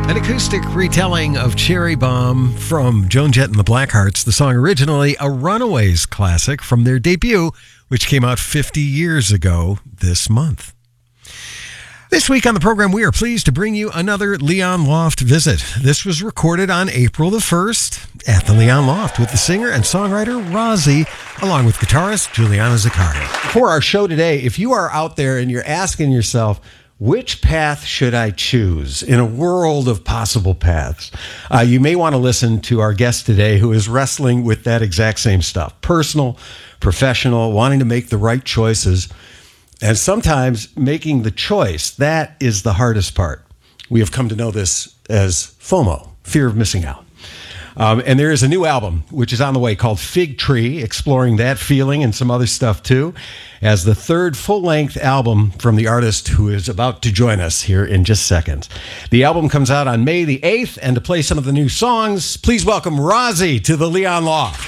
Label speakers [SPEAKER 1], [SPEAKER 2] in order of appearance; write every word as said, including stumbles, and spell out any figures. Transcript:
[SPEAKER 1] An acoustic retelling of Cherry Bomb from Joan Jett and the Blackhearts, the song originally a Runaways classic from their debut, which came out fifty years ago this month. This week on the program, we are pleased to bring you another Leon Loft visit. This was recorded on April the first at the Leon Loft with the singer and songwriter Rozzy, along with guitarist Juliana Zaccardi. For our show today, if you are out there and you're asking yourself, which path should I choose in a world of possible paths? Uh, you may want to listen to our guest today who is wrestling with that exact same stuff. Personal, professional, wanting to make the right choices. And sometimes making the choice, that is the hardest part. We have come to know this as FOMO, fear of missing out. Um, and there is a new album, which is on the way, called Fig Tree, exploring that feeling and some other stuff too, as the third full-length album from the artist who is about to join us here in just seconds. The album comes out on May the eighth, and to play some of the new songs, please welcome Rozzy to the Leon Loft.